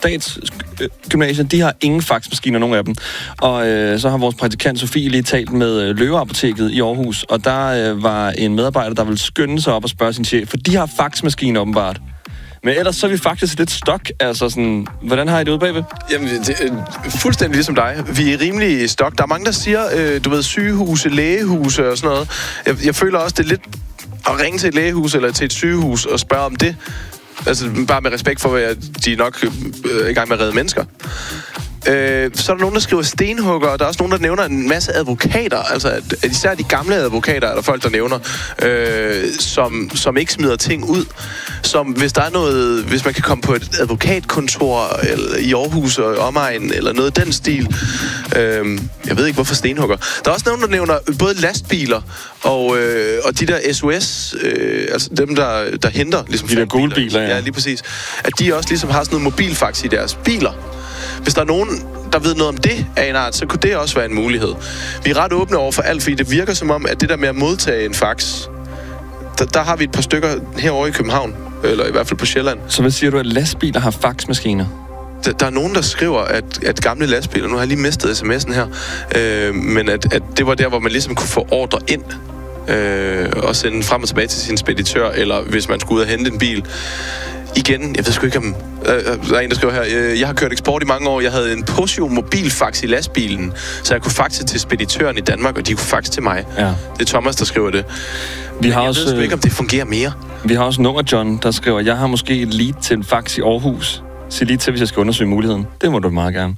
statsgymnasier, de har ingen faxmaskiner, nogen af dem. Og så har vores praktikant Sofie lige talt med Løveapoteket i Aarhus, og der var en medarbejder, der ville skynde sig op og spørge sin chef, for de har faxmaskiner åbenbart. Men ellers så er vi faktisk lidt stok. Altså sådan, hvordan har I det ude bagved? Jamen, det er fuldstændig ligesom dig. Vi er rimelig stok. Der er mange, der siger, du ved, sygehuse, lægehuse og sådan noget. Jeg føler også, det er lidt at ringe til et lægehus eller til et sygehus og spørge om det. Altså, bare med respekt for, at de nok er i gang med at redde mennesker. Så er der nogen, der skriver stenhugger, og der er også nogen, der nævner en masse advokater. Altså, at især de gamle advokater er der folk, der nævner, som ikke smider ting ud. Som hvis der er noget, hvis man kan komme på et advokatkontor eller i Aarhus og omegn, eller noget den stil. Jeg ved ikke, hvorfor stenhugger. Der er også nogen, der nævner både lastbiler og de der SOS, altså dem, der henter ligesom de der gule biler, ja, lige præcis. At de også ligesom har sådan noget mobilfax i deres biler. Hvis der er nogen, der ved noget om det af en art, så kunne det også være en mulighed. Vi er ret åbne over for alt, fordi det virker som om, at det der med at modtage en fax, der har vi et par stykker herovre i København, eller i hvert fald på Sjælland. Så hvad siger du, at lastbiler har faxmaskiner? Der er nogen, der skriver, at gamle lastbiler, nu har jeg lige mistet sms'en her, men at det var der, hvor man ligesom kunne få ordre ind, og sende frem og tilbage til sin speditør, eller hvis man skulle ud og hente en bil. Igen, jeg ved sgu ikke om... der er en, der skriver her, jeg har kørt eksport i mange år, jeg havde en Posio mobilfax i lastbilen, så jeg kunne faxe til speditøren i Danmark, og de kunne faxe til mig. Ja. Det er Thomas, der skriver det. Jeg ved sgu ikke, om det fungerer mere. Vi har også Nummer John, der skriver, jeg har måske et lead til en fax i Aarhus. Sig lige til, hvis jeg skal undersøge muligheden. Det må du meget gerne.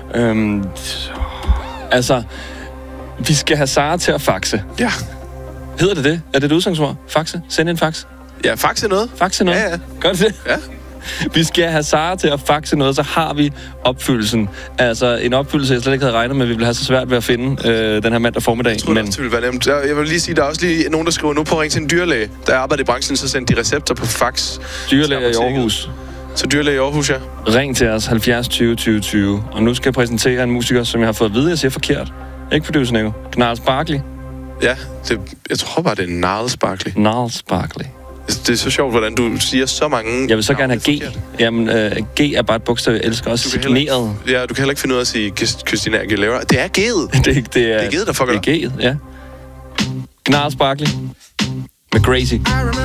Altså, vi skal have Sara til at faxe. Ja. Hedder det det? Er det et udsangsord? Faxe? Send en fax? Ja, faxe noget. Faxe noget? Ja. Gør det? Ja. Vi skal have Sara til at faxe noget, så har vi opfyldelsen. Altså en opfyldelse, jeg slet ikke havde regnet med, at vi ville have så svært ved at finde den her mandag formiddag. Jeg tror, det ville være nemt. Jeg vil lige sige, der er også lige nogen, der skriver nu på at ringe til en dyrlæge. Da jeg arbejder i branchen, så sendte de recepter på fax. Dyrlæge i Aarhus. Så dyrlæge i Aarhus, ja. Ring til os 70 20 20 20. Og nu skal jeg præsentere en musiker, som jeg har fået at vide, jeg siger forkert. Ikke producer Nico. Gnarls Barkley. Ja, jeg tror bare, det er Gnarls Barkley. Gnarls Barkley. Det er så sjovt, hvordan du siger så mange... Jeg vil så gerne have G. Jamen, G er bare et bogstav, jeg elsker også signeret. Ja, du kan heller ikke finde ud af at sige Christina Aguilera. Det er G'et. det er G'et, der fucker dig. Det er G'et, ja. Gnarls Barkley med Crazy.